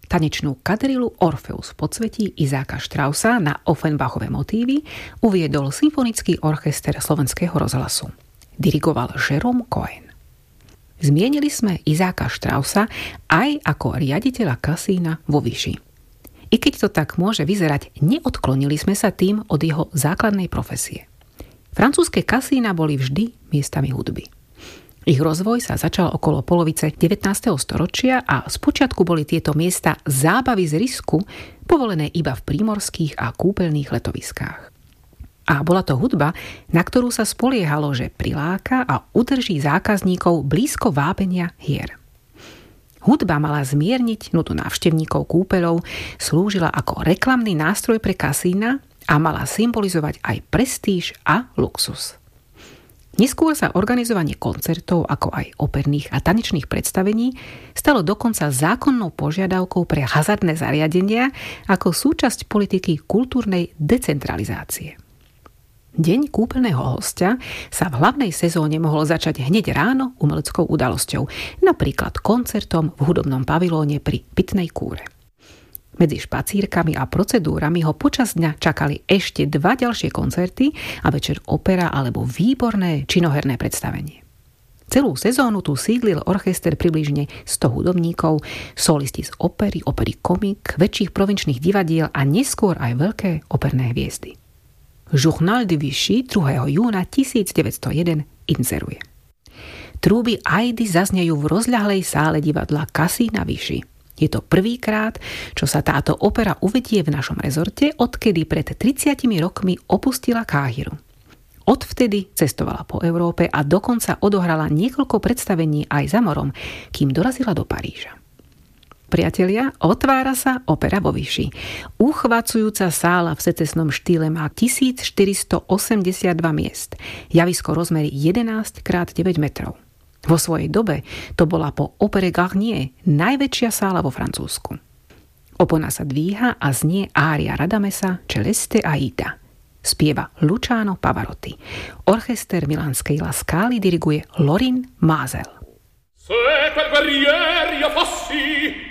Tanečnú kadrilu Orfeus v podsvetí Izáka Štrausa na Offenbachové motívy uviedol Symfonický orchester Slovenského rozhlasu. Dirigoval Jerome Cohen. Zmienili sme Izáka Štrausa aj ako riaditeľa kasína vo Vichy. I keď to tak môže vyzerať, neodklonili sme sa tým od jeho základnej profesie. Francúzske kasína boli vždy miestami hudby. Ich rozvoj sa začal okolo polovice 19. storočia a spočiatku boli tieto miesta zábavy z risku povolené iba v prímorských a kúpeľných letoviskách. A bola to hudba, na ktorú sa spoliehalo, že priláka a udrží zákazníkov blízko vábenia hier. Hudba mala zmierniť nudu návštevníkov kúpeľov, slúžila ako reklamný nástroj pre kasína a mala symbolizovať aj prestíž a luxus. Neskôr sa organizovanie koncertov, ako aj operných a tanečných predstavení, stalo dokonca zákonnou požiadavkou pre hazardné zariadenia ako súčasť politiky kultúrnej decentralizácie. Deň kúpeľného hostia sa v hlavnej sezóne mohol začať hneď ráno umeleckou udalosťou, napríklad koncertom v hudobnom pavilóne pri pitnej kúre. Medzi špacírkami a procedúrami ho počas dňa čakali ešte 2 ďalšie koncerty a večer opera alebo výborné činoherné predstavenie. Celú sezónu tu sídlil orchester približne 100 hudobníkov, solisti z opery komik, väčších provinčných divadiel a neskôr aj veľké operné hviezdy. Journal de Vichy 2. júna 1901 inzeruje. Trúby ajdy zaznejú v rozľahlej sále divadla Kasína Vichy. Je to prvýkrát, čo sa táto opera uvedie v našom rezorte, odkedy pred 30 rokmi opustila Káhiru. Odvtedy cestovala po Európe a dokonca odohrala niekoľko predstavení aj za morom, kým dorazila do Paríža. Priatelia, otvára sa opera vo Vichy. Uchvacujúca sála v secesnom štýle má 1482 miest. Javisko rozmerí 11x9 metrov. Vo svojej dobe to bola po opere Garnier najväčšia sála vo Francúzsku. Opona sa dvíha a znie ária Radamesa Celeste Aida. Spieva Luciano Pavarotti. Orchester milánskej La Scala diriguje Lorin Maazel. Se quel guerrieri affossi